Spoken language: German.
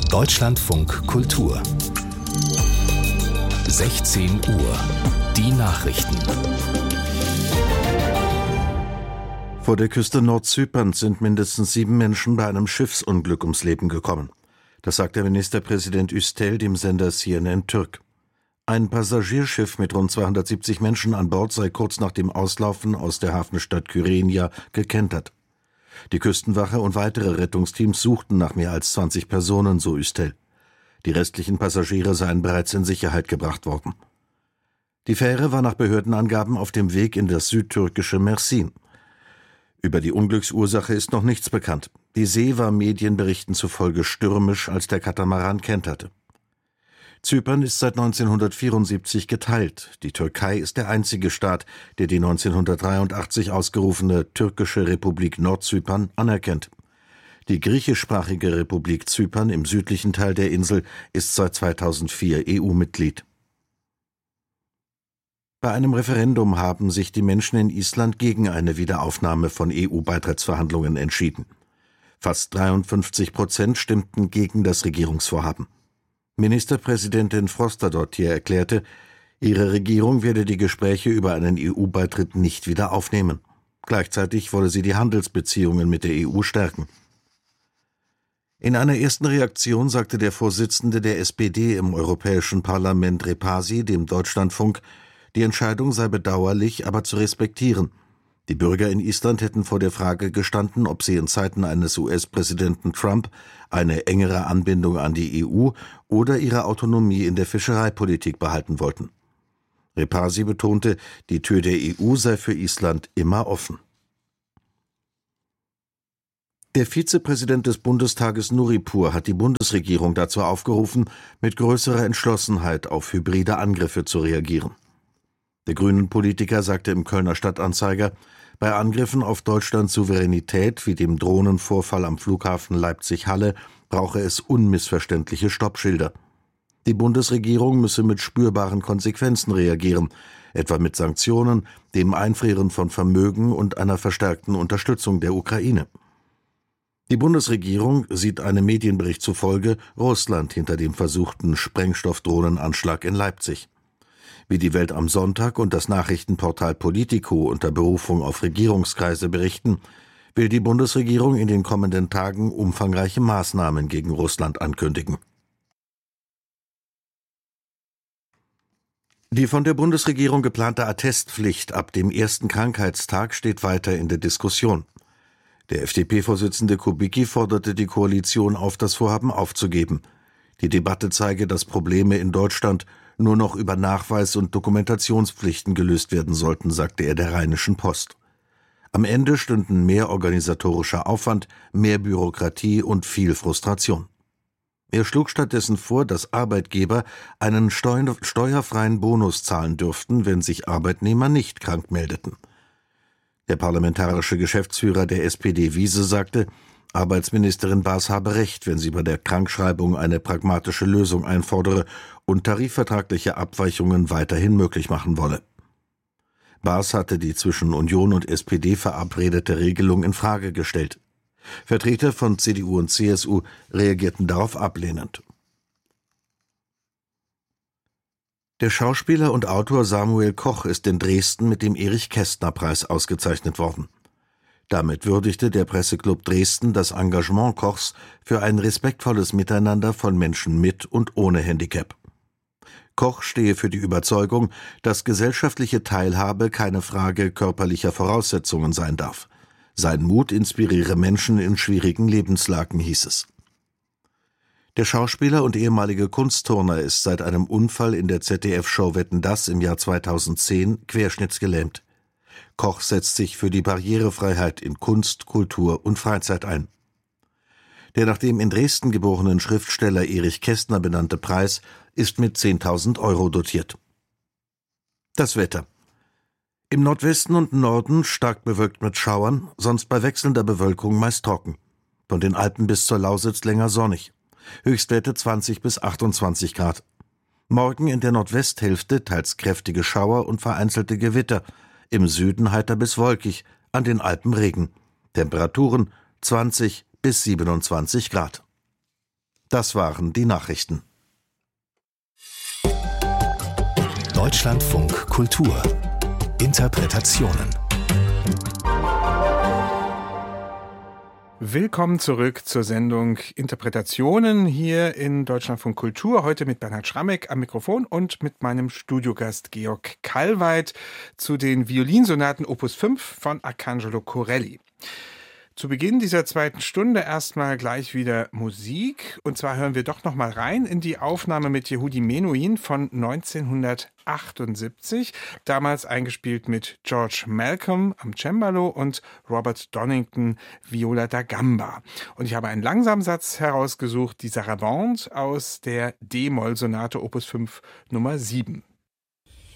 Deutschlandfunk Kultur 16 Uhr. Die Nachrichten. Vor der Küste Nordzyperns sind mindestens 7 Menschen bei einem Schiffsunglück ums Leben gekommen. Das sagt der Ministerpräsident Üstel dem Sender CNN Türk. Ein Passagierschiff mit rund 270 Menschen an Bord sei kurz nach dem Auslaufen aus der Hafenstadt Kyrenia gekentert. Die Küstenwache und weitere Rettungsteams suchten nach mehr als 20 Personen, so Üstel. Die restlichen Passagiere seien bereits in Sicherheit gebracht worden. Die Fähre war nach Behördenangaben auf dem Weg in das südtürkische Mersin. Über die Unglücksursache ist noch nichts bekannt. Die See war Medienberichten zufolge stürmisch, als der Katamaran kenterte. Zypern ist seit 1974 geteilt. Die Türkei ist der einzige Staat, der die 1983 ausgerufene türkische Republik Nordzypern anerkennt. Die griechischsprachige Republik Zypern im südlichen Teil der Insel ist seit 2004 EU-Mitglied. Bei einem Referendum haben sich die Menschen in Island gegen eine Wiederaufnahme von EU-Beitrittsverhandlungen entschieden. Fast 53% stimmten gegen das Regierungsvorhaben. Ministerpräsidentin Frostadóttir erklärte, ihre Regierung werde die Gespräche über einen EU-Beitritt nicht wieder aufnehmen. Gleichzeitig wolle sie die Handelsbeziehungen mit der EU stärken. In einer ersten Reaktion sagte der Vorsitzende der SPD im Europäischen Parlament Repasi dem Deutschlandfunk, die Entscheidung sei bedauerlich, aber zu respektieren. Die Bürger in Island hätten vor der Frage gestanden, ob sie in Zeiten eines US-Präsidenten Trump eine engere Anbindung an die EU oder ihre Autonomie in der Fischereipolitik behalten wollten. Repasi betonte, die Tür der EU sei für Island immer offen. Der Vizepräsident des Bundestages Nuripur hat die Bundesregierung dazu aufgerufen, mit größerer Entschlossenheit auf hybride Angriffe zu reagieren. Der Grünen-Politiker sagte im Kölner Stadtanzeiger, bei Angriffen auf Deutschlands Souveränität wie dem Drohnenvorfall am Flughafen Leipzig-Halle brauche es unmissverständliche Stoppschilder. Die Bundesregierung müsse mit spürbaren Konsequenzen reagieren, etwa mit Sanktionen, dem Einfrieren von Vermögen und einer verstärkten Unterstützung der Ukraine. Die Bundesregierung sieht einem Medienbericht zufolge Russland hinter dem versuchten Sprengstoffdrohnenanschlag in Leipzig. Wie die Welt am Sonntag und das Nachrichtenportal Politico unter Berufung auf Regierungskreise berichten, will die Bundesregierung in den kommenden Tagen umfangreiche Maßnahmen gegen Russland ankündigen. Die von der Bundesregierung geplante Attestpflicht ab dem ersten Krankheitstag steht weiter in der Diskussion. Der FDP-Vorsitzende Kubicki forderte die Koalition auf, das Vorhaben aufzugeben. Die Debatte zeige, dass Probleme in Deutschland nur noch über Nachweis- und Dokumentationspflichten gelöst werden sollten, sagte er der Rheinischen Post. Am Ende stünden mehr organisatorischer Aufwand, mehr Bürokratie und viel Frustration. Er schlug stattdessen vor, dass Arbeitgeber einen steuerfreien Bonus zahlen dürften, wenn sich Arbeitnehmer nicht krank meldeten. Der parlamentarische Geschäftsführer der SPD Wiese sagte, Arbeitsministerin Baas habe recht, wenn sie bei der Krankschreibung eine pragmatische Lösung einfordere und tarifvertragliche Abweichungen weiterhin möglich machen wolle. Baas hatte die zwischen Union und SPD verabredete Regelung in Frage gestellt. Vertreter von CDU und CSU reagierten darauf ablehnend. Der Schauspieler und Autor Samuel Koch ist in Dresden mit dem Erich-Kästner-Preis ausgezeichnet worden. Damit würdigte der Presseclub Dresden das Engagement Kochs für ein respektvolles Miteinander von Menschen mit und ohne Handicap. Koch stehe für die Überzeugung, dass gesellschaftliche Teilhabe keine Frage körperlicher Voraussetzungen sein darf. Sein Mut inspiriere Menschen in schwierigen Lebenslagen, hieß es. Der Schauspieler und ehemalige Kunstturner ist seit einem Unfall in der ZDF-Show Wetten, dass im Jahr 2010 querschnittsgelähmt. Koch setzt sich für die Barrierefreiheit in Kunst, Kultur und Freizeit ein. Der nach dem in Dresden geborenen Schriftsteller Erich Kästner benannte Preis ist mit 10.000 € dotiert. Das Wetter. Im Nordwesten und Norden stark bewölkt mit Schauern, sonst bei wechselnder Bewölkung meist trocken. Von den Alpen bis zur Lausitz länger sonnig. Höchstwerte 20 bis 28 Grad. Morgen in der Nordwesthälfte teils kräftige Schauer und vereinzelte Gewitter. Im Süden heiter bis wolkig, an den Alpen Regen. Temperaturen 20 bis 27 Grad. Das waren die Nachrichten. Deutschlandfunk Kultur. Interpretationen. Willkommen zurück zur Sendung Interpretationen hier in Deutschlandfunk Kultur. Heute mit Bernhard Schrammeck am Mikrofon und mit meinem Studiogast Georg Kallweit zu den Violinsonaten Opus 5 von Arcangelo Corelli. Zu Beginn dieser zweiten Stunde erstmal gleich wieder Musik. Und zwar hören wir doch noch mal rein in die Aufnahme mit Yehudi Menuhin von 1978. Damals eingespielt mit George Malcolm am Cembalo und Robert Donington Viola da Gamba. Und ich habe einen Langsamsatz herausgesucht, die Sarabande aus der D-Moll-Sonate Opus 5 Nummer 7.